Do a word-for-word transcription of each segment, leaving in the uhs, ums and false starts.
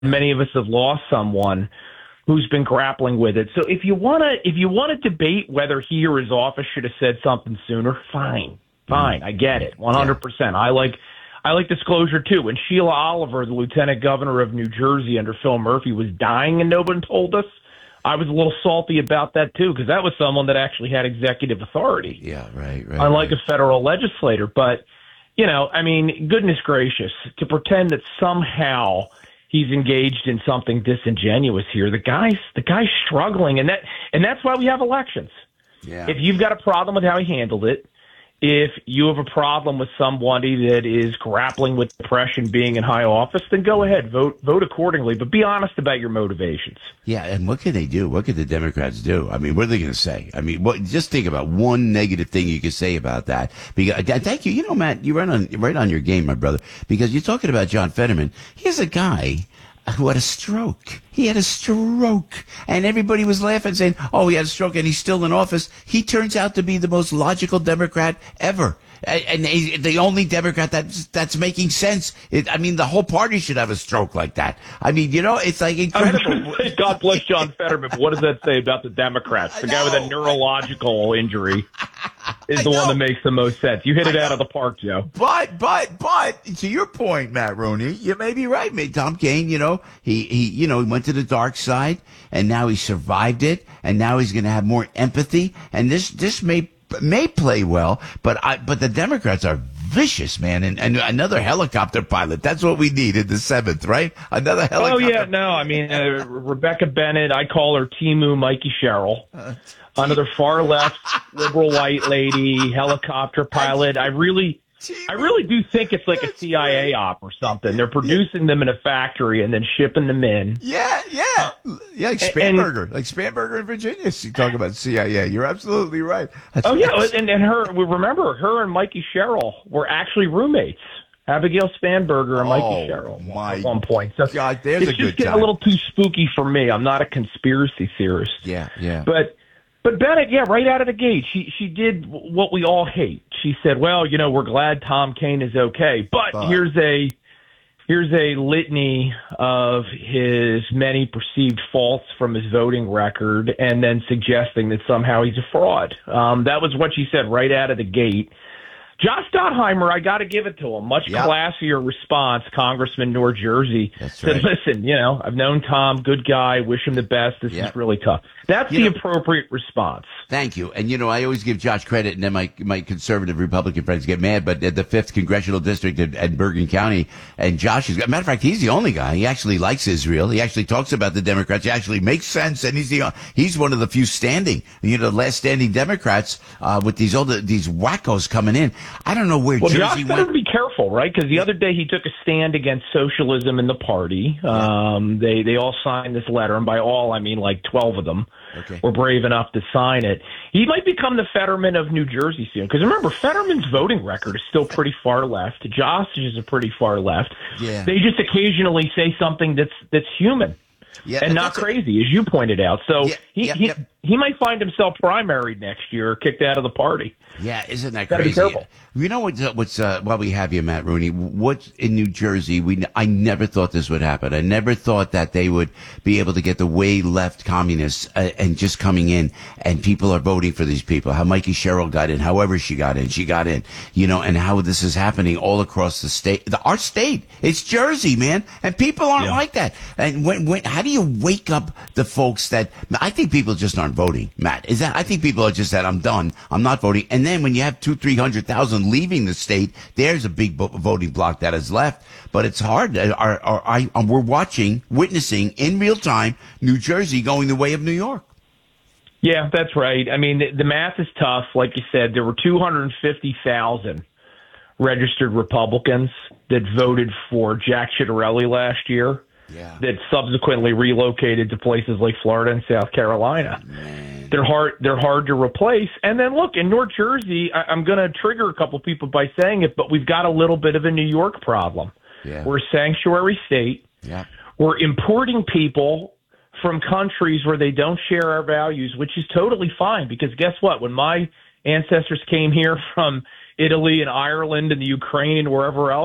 many of us have lost someone who's been grappling with it. So if you want to, if you want to debate whether he or his office should have said something sooner, fine, fine, I get it, one hundred percent. I like, I like disclosure too. When Sheila Oliver, the lieutenant governor of New Jersey under Phil Murphy, was dying and no one told us, I was a little salty about that too, because that was someone that actually had executive authority. Yeah, right, right. Unlike right. a federal legislator. But, you know, I mean, goodness gracious, to pretend that somehow he's engaged in something disingenuous here. The guy's the guy's struggling, and that and that's why we have elections. Yeah. If you've got a problem with how he handled it, if you have a problem with somebody that is grappling with depression being in high office, then go ahead, vote vote accordingly. But be honest about your motivations. Yeah, and what can they do? What can the Democrats do? I mean, what are they going to say? I mean, what, just think about one negative thing you could say about that. Because, thank you. You know, Matt, you're right on, right on your game, my brother, because you're talking about John Fetterman. Here's a guy who had a stroke. He had a stroke. And everybody was laughing, saying, oh, he had a stroke and he's still in office. He turns out to be the most logical Democrat ever. And he's the only Democrat that's, that's making sense. It, I mean, the whole party should have a stroke like that. I mean, you know, it's like incredible. Say, God bless John Fetterman, but what does that say about the Democrats? The guy with a neurological injury is the one that makes the most sense. You hit it out of the park, Joe. But, but, but, to your point, Matt Rooney, you may be right. Tom Kaine, you know, he, he, you know, he went to the dark side and now he survived it and now he's going to have more empathy. And this, this may, may play well, but I, but the Democrats are vicious, man. And, and another helicopter pilot. That's what we need in the seventh, right? Another helicopter. Oh, yeah. No, I mean, uh, Rebecca Bennett, I call her Timu Mikey Sherrill. Uh, Another far left liberal white lady helicopter pilot. I really, I really do think it's like a C I A op or something. They're producing them in a factory and then shipping them in. Yeah, yeah, yeah. Like Spanberger, and, like Spanberger in Virginia. You talk about C I A. You're absolutely right. That's oh yeah, and and her. Remember, her and Mikey Sherrill were actually roommates. Abigail Spanberger and Mikey oh, Sherrill my at one point. So God, there's it's a just good getting time. a little too spooky for me. I'm not a conspiracy theorist. Yeah, yeah. But. But Bennett, yeah, right out of the gate, she she did what we all hate. She said, "Well, you know, we're glad Tom Kaine is okay, but, but here's a here's a litany of his many perceived faults from his voting record, and then suggesting that somehow he's a fraud." Um, that was what she said right out of the gate. Josh Stottheimer, I got to give it to him. Much yep. classier response, Congressman North Jersey. That's said, right. Listen, you know, I've known Tom, good guy, wish him the best. This yep. is really tough. That's you the know, appropriate response. Thank you. And, you know, I always give Josh credit, and then my my conservative Republican friends get mad, but at the fifth Congressional District at, at Bergen County, and Josh is, matter of fact, he's the only guy. He actually likes Israel. He actually talks about the Democrats. He actually makes sense, and he's the he's one of the few standing, you know, last standing Democrats uh, with these older, these wackos coming in. I don't know where well, Jersey Josh went. better be careful, right? Because the other day he took a stand against socialism in the party. Yeah. Um, they they all signed this letter, and by all I mean like twelve of them okay. were brave enough to sign it. He might become the Fetterman of New Jersey soon. Because remember, Fetterman's voting record is still pretty far left. Josh is a pretty far left. Yeah. They just occasionally say something that's that's human. Yeah, and not crazy, a, as you pointed out. So yeah, he, yeah, he yeah. he might find himself primaried next year, kicked out of the party. Yeah, isn't that Gotta crazy? Be careful. You know what's, uh, what's uh, while we have you, Matt Rooney, what's in New Jersey? We I never thought this would happen. I never thought that they would be able to get the way left communists uh, and just coming in, and people are voting for these people. How Mikey Sherrill got in, however she got in, she got in. You know, and how this is happening all across the state, the, our state. It's Jersey, man, and people aren't yeah. like that. And when when how do you wake up the folks that I think people just aren't voting, Matt? Is that I think people are just that I'm done, I'm not voting. And then when you have two, three hundred thousand leaving the state, there's a big voting block that is left. But it's hard. Our, our, our, we're watching, witnessing in real time, New Jersey going the way of New York. Yeah, that's right. I mean, the, the math is tough. Like you said, there were two hundred fifty thousand registered Republicans that voted for Jack Ciattarelli last year. Yeah. That subsequently relocated to places like Florida and South Carolina. Man. They're hard. They're hard to replace. And then look, in North Jersey, I, I'm going to trigger a couple people by saying it, but we've got a little bit of a New York problem. Yeah. We're a sanctuary state. Yeah. We're importing people from countries where they don't share our values, which is totally fine. Because guess what? When my ancestors came here from Italy and Ireland and the Ukraine and wherever else,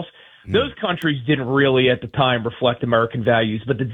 those countries didn't really at the time reflect American values, but the